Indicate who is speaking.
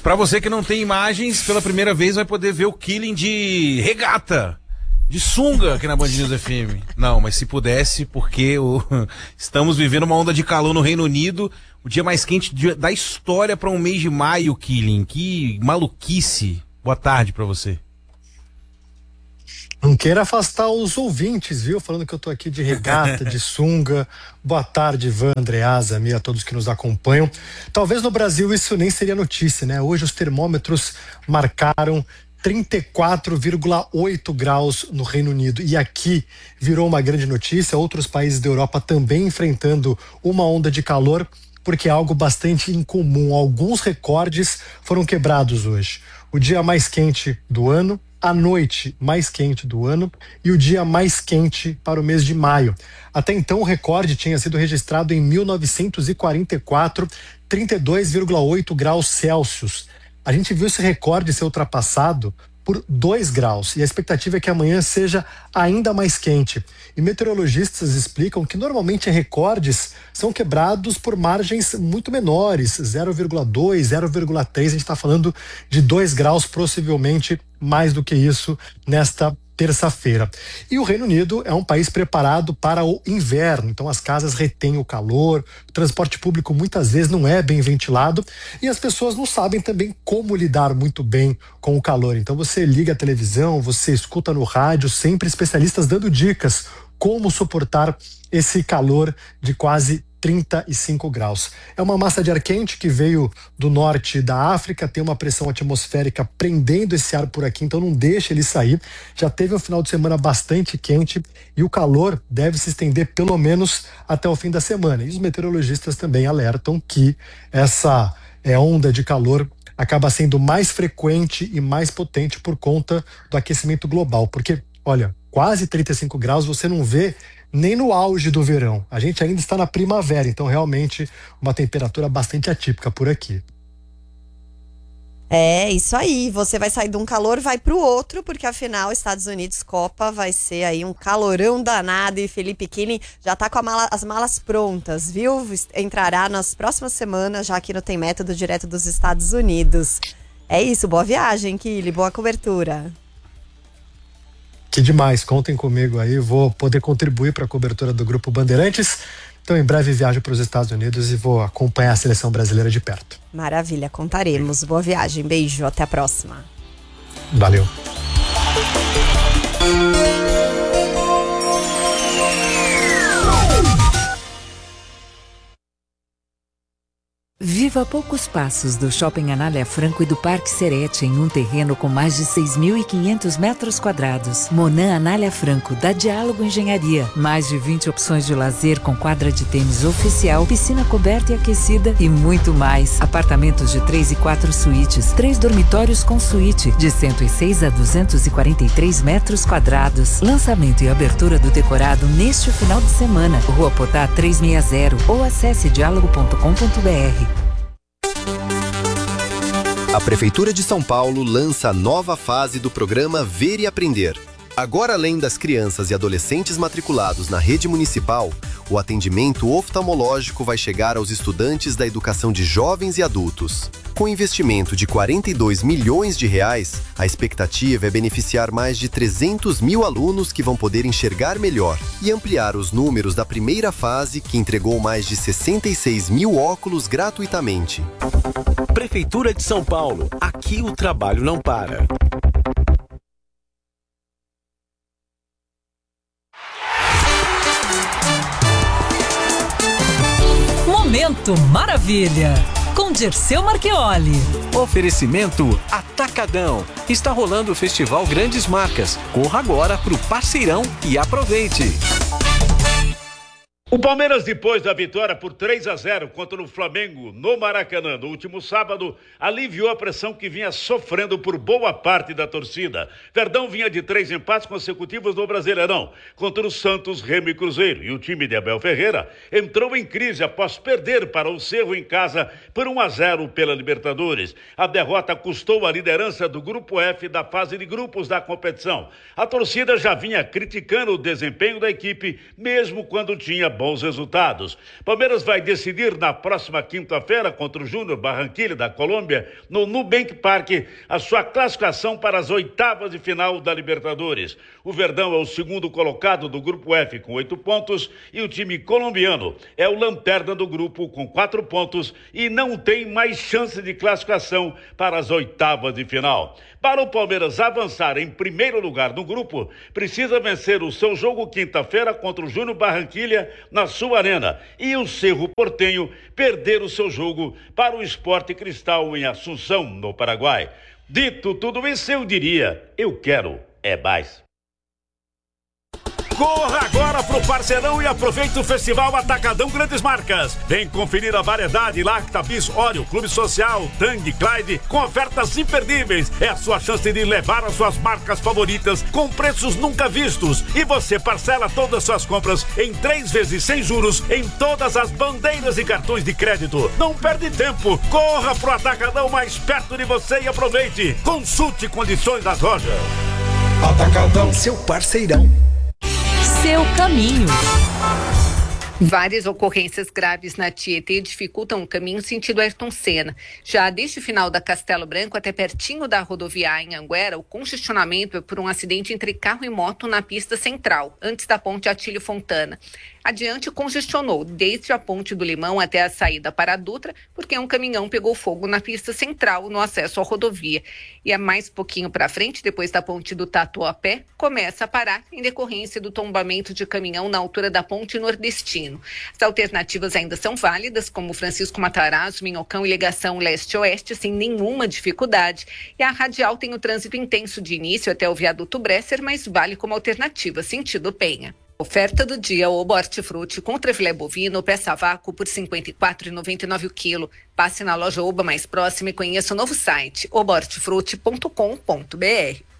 Speaker 1: Pra você que não tem imagens, pela primeira vez vai poder ver o Killing de regata, de sunga aqui na Band News FM. Não, mas se pudesse, porque estamos vivendo uma onda de calor no Reino Unido, o dia mais quente da história para um mês de maio, Killing. Que maluquice. Boa tarde para você.
Speaker 2: Não queira afastar os ouvintes, viu? Falando que eu tô aqui de regata, de sunga. Boa tarde, Ivan, Andreasa, a todos que nos acompanham. Talvez no Brasil isso nem seria notícia, né? Hoje os termômetros marcaram 34,8 graus no Reino Unido. E aqui virou uma grande notícia. Outros países da Europa também enfrentando uma onda de calor, porque é algo bastante incomum. Alguns recordes foram quebrados hoje. O dia mais quente do ano, a noite mais quente do ano e o dia mais quente para o mês de maio. Até então, o recorde tinha sido registrado em 1944, 32,8 graus Celsius. A gente viu esse recorde ser ultrapassado por 2 graus e a expectativa é que amanhã seja ainda mais quente. E meteorologistas explicam que normalmente recordes são quebrados por margens muito menores, 0,2, 0,3, a gente está falando de 2 graus, possivelmente mais do que isso nesta terça-feira. E o Reino Unido é um país preparado para o inverno, então as casas retêm o calor, o transporte público muitas vezes não é bem ventilado e as pessoas não sabem também como lidar muito bem com o calor. Então você liga a televisão, você escuta no rádio, sempre especialistas dando dicas como suportar esse calor de quase 35 graus. É uma massa de ar quente que veio do norte da África, tem uma pressão atmosférica prendendo esse ar por aqui, então não deixa ele sair. Já teve um final de semana bastante quente e o calor deve se estender pelo menos até o fim da semana. E os meteorologistas também alertam que essa onda de calor acaba sendo mais frequente e mais potente por conta do aquecimento global, porque, olha, quase 35 graus você não vê nem no auge do verão. A gente ainda está na primavera, então realmente uma temperatura bastante atípica por aqui.
Speaker 3: É, isso aí. Você vai sair de um calor, vai pro outro, porque afinal, Estados Unidos, Copa, vai ser aí um calorão danado e Felipe Killing já tá com as malas prontas, viu? Entrará nas próximas semanas, já aqui no Tem Método, direto dos Estados Unidos. É isso, boa viagem, Killing, boa cobertura.
Speaker 2: Que demais, contem comigo aí, vou poder contribuir para a cobertura do Grupo Bandeirantes. Então, em breve viajo para os Estados Unidos e vou acompanhar a seleção brasileira de perto.
Speaker 3: Maravilha, contaremos. Boa viagem, beijo, até a próxima.
Speaker 2: Valeu.
Speaker 4: Viva a poucos passos do Shopping Anália Franco e do Parque Serete, em um terreno com mais de 6.500 metros quadrados. Monan Anália Franco, da Diálogo Engenharia. Mais de 20 opções de lazer com quadra de tênis oficial, piscina coberta e aquecida e muito mais. Apartamentos de 3 e 4 suítes, 3 dormitórios com suíte, de 106 a 243 metros quadrados. Lançamento e abertura do decorado neste final de semana. Rua Potá 360 ou acesse diálogo.com.br.
Speaker 5: A Prefeitura de São Paulo lança a nova fase do programa Ver e Aprender. Agora, além das crianças e adolescentes matriculados na rede municipal, o atendimento oftalmológico vai chegar aos estudantes da educação de jovens e adultos. Com investimento de 42 milhões de reais, a expectativa é beneficiar mais de 300 mil alunos que vão poder enxergar melhor e ampliar os números da primeira fase, que entregou mais de 66 mil óculos gratuitamente.
Speaker 6: Prefeitura de São Paulo. Aqui o trabalho não para.
Speaker 7: Momento Maravilha, com Dirceu Marchioli.
Speaker 6: Oferecimento Atacadão. Está rolando o Festival Grandes Marcas. Corra agora pro Parceirão e aproveite.
Speaker 8: O Palmeiras, depois da vitória por 3-0 contra o Flamengo no Maracanã no último sábado, aliviou a pressão que vinha sofrendo por boa parte da torcida. Verdão vinha de 3 empates consecutivos no Brasileirão contra o Santos, Remo e Cruzeiro, e o time de Abel Ferreira entrou em crise após perder para o Cerro em casa por 1-0 pela Libertadores. A derrota custou a liderança do Grupo F da fase de grupos da competição. A torcida já vinha criticando o desempenho da equipe, mesmo quando tinha bons bons resultados. Palmeiras vai decidir na próxima quinta-feira contra o Júnior Barranquilla da Colômbia, no Nubank Park, a sua classificação para as oitavas de final da Libertadores. O Verdão é o segundo colocado do grupo F com 8 pontos e o time colombiano é o lanterna do grupo com 4 pontos e não tem mais chance de classificação para as oitavas de final. Para o Palmeiras avançar em primeiro lugar no grupo, precisa vencer o seu jogo quinta-feira contra o Júnior Barranquilla na sua arena e o Cerro Porteño perder o seu jogo para o Sport Cristal em Assunção, no Paraguai. Dito tudo isso, eu diria, eu quero é mais.
Speaker 9: Corra agora pro Parceirão e aproveite o Festival Atacadão Grandes Marcas. Vem conferir a variedade Lacta, Bis, Oreo, Clube Social, Tang, Clyde, com ofertas imperdíveis. É a sua chance de levar as suas marcas favoritas com preços nunca vistos. E você parcela todas as suas compras em 3 vezes sem juros em todas as bandeiras e cartões de crédito. Não perde tempo. Corra pro Atacadão mais perto de você e aproveite. Consulte condições das lojas.
Speaker 10: Atacadão, seu parceirão.
Speaker 7: Seu caminho.
Speaker 11: Várias ocorrências graves na Tietê dificultam o caminho sentido Ayrton Senna. Já desde o final da Castelo Branco até pertinho da rodoviária em Anguera, o congestionamento é por um acidente entre carro e moto na pista central, antes da ponte Atílio Fontana. Adiante, congestionou desde a Ponte do Limão até a saída para a Dutra, porque um caminhão pegou fogo na pista central no acesso à rodovia. E a mais pouquinho para frente, depois da Ponte do Tatuapé, começa a parar em decorrência do tombamento de caminhão na altura da Ponte Nordestino. As alternativas ainda são válidas, como Francisco Matarazzo, Minhocão e ligação leste-oeste, sem nenhuma dificuldade. E a radial tem o trânsito intenso de início até o viaduto Bresser, mas vale como alternativa sentido Penha. Oferta do dia, Oba Hortifruti contra filé bovino, peça a vácuo por R$ 54,99 o quilo. Passe na loja Oba mais próxima e conheça o novo site, obahortifruti.com.br.